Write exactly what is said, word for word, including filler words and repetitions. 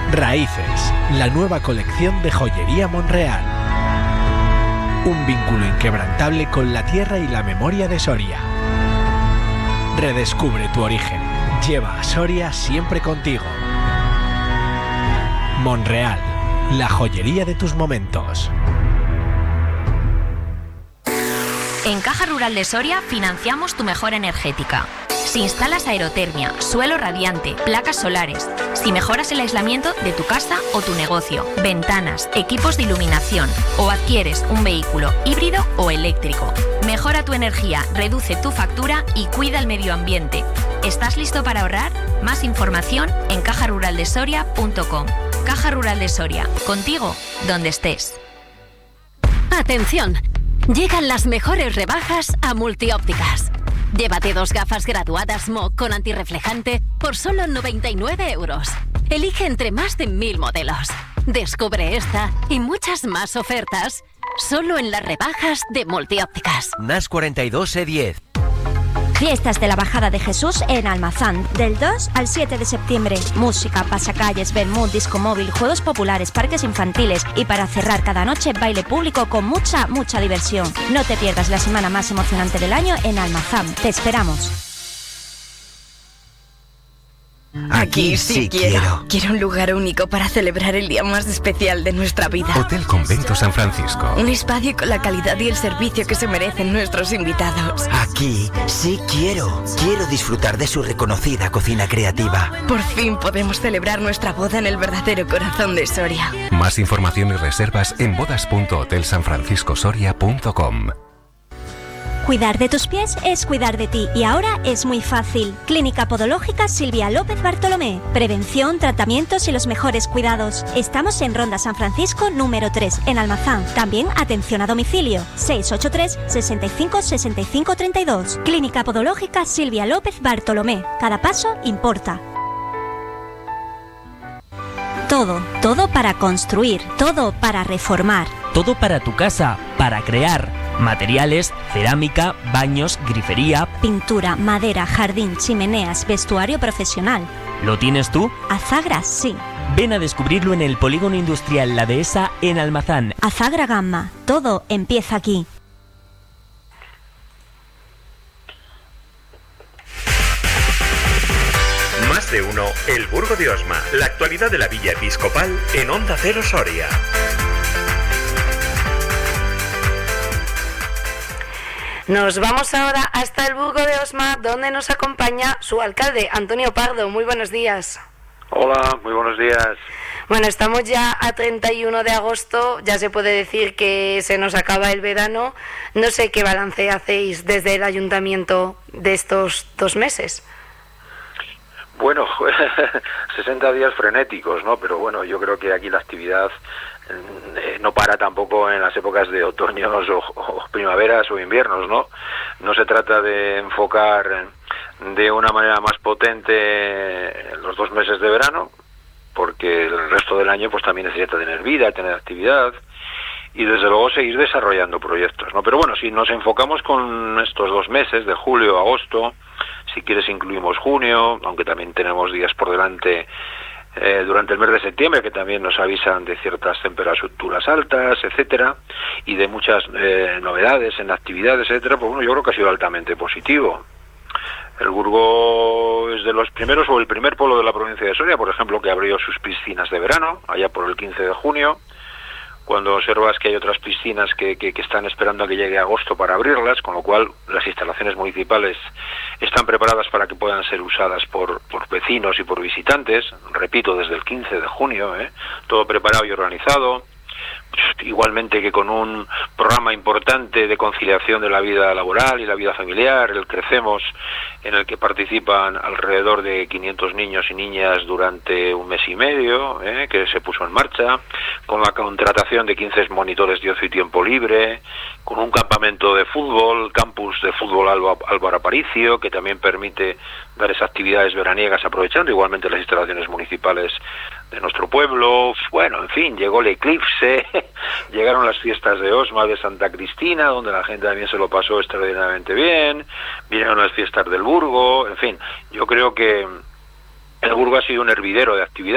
Raíces, la nueva colección de joyería Monreal. Un vínculo inquebrantable con la tierra y la memoria de Soria. Redescubre tu origen. Lleva a Soria siempre contigo. Monreal, la joyería de tus momentos. En Caja Rural de Soria financiamos tu mejora energética. Si instalas aerotermia, suelo radiante, placas solares, si mejoras el aislamiento de tu casa o tu negocio, ventanas, equipos de iluminación o adquieres un vehículo híbrido o eléctrico. Mejora tu energía, reduce tu factura y cuida el medio ambiente. ¿Estás listo para ahorrar? Más información en caja rural de soria punto com. Caja Rural de Soria, contigo donde estés. ¡Atención! Llegan las mejores rebajas a Multiópticas. Llévate dos gafas graduadas M O C con antirreflejante por solo noventa y nueve euros. Elige entre más de mil modelos. Descubre esta y muchas más ofertas solo en las rebajas de Multiópticas. N A S cuarenta y dos E diez. Fiestas de la Bajada de Jesús en Almazán, del dos al siete de septiembre. Música, pasacalles, vermut, disco móvil, juegos populares, parques infantiles y para cerrar cada noche baile público con mucha, mucha diversión. No te pierdas la semana más emocionante del año en Almazán. Te esperamos. Aquí sí quiero. Quiero un lugar único para celebrar el día más especial de nuestra vida. Hotel Convento San Francisco. Un espacio con la calidad y el servicio que se merecen nuestros invitados. Aquí sí quiero. Quiero disfrutar de su reconocida cocina creativa. Por fin podemos celebrar nuestra boda en el verdadero corazón de Soria. Más información y reservas en bodas punto hotel san francisco soria punto com. Cuidar de tus pies es cuidar de ti y ahora es muy fácil. Clínica Podológica Silvia López Bartolomé. Prevención, tratamientos y los mejores cuidados. Estamos en Ronda San Francisco número tres, en Almazán. También atención a domicilio. seis ocho tres, seis cinco, seis cinco tres dos. Clínica Podológica Silvia López Bartolomé. Cada paso importa. Todo, todo para construir, todo para reformar. Todo para tu casa, para crear. Materiales, cerámica, baños, grifería, pintura, madera, jardín, chimeneas, vestuario profesional. ¿Lo tienes tú? Azagra, sí. Ven a descubrirlo en el Polígono Industrial La Dehesa en Almazán. Azagra Gamma, todo empieza aquí. Más de uno, El Burgo de Osma, la actualidad de la Villa Episcopal en Onda Cero Soria. Nos vamos ahora hasta el Burgo de Osma, donde nos acompaña su alcalde, Antonio Pardo. Muy buenos días. Hola, muy buenos días. Bueno, estamos ya a treinta y uno de agosto, ya se puede decir que se nos acaba el verano. No sé qué balance hacéis desde el ayuntamiento de estos dos meses. Bueno, sesenta días frenéticos, ¿no? Pero bueno, yo creo que aquí la actividad eh, no para tampoco en las épocas de otoños o, o primaveras o inviernos, ¿no? No se trata de enfocar de una manera más potente los dos meses de verano, porque el resto del año pues también necesita tener vida, tener actividad y desde luego seguir desarrollando proyectos, ¿no? Pero bueno, si nos enfocamos con estos dos meses de julio a agosto, si quieres incluimos junio, aunque también tenemos días por delante eh, durante el mes de septiembre que también nos avisan de ciertas temperaturas altas, etcétera, y de muchas eh, novedades en actividades, etcétera, pues bueno, yo creo que ha sido altamente positivo. El Burgo es de los primeros o el primer pueblo de la provincia de Soria, por ejemplo, que abrió sus piscinas de verano, allá por el quince de junio. Cuando observas que hay otras piscinas que, que, que están esperando a que llegue agosto para abrirlas, con lo cual las instalaciones municipales están preparadas para que puedan ser usadas por, por vecinos y por visitantes, repito, desde el quince de junio, ¿eh? Todo preparado y organizado, igualmente que con un programa importante de conciliación de la vida laboral y la vida familiar, el Crecemos, en el que participan alrededor de quinientos niños y niñas durante un mes y medio, ¿eh? que se puso en marcha, con la contratación de quince monitores de ocio y tiempo libre, con un campamento de fútbol, campus de fútbol Álvaro Aparicio, que también permite dar esas actividades veraniegas aprovechando igualmente las instalaciones municipales de nuestro pueblo. Bueno, en fin, llegó el eclipse, llegaron las fiestas de Osma, de Santa Cristina, donde la gente también se lo pasó extraordinariamente bien, vinieron las fiestas del Burgo, en fin, yo creo que el Burgo ha sido un hervidero de actividades.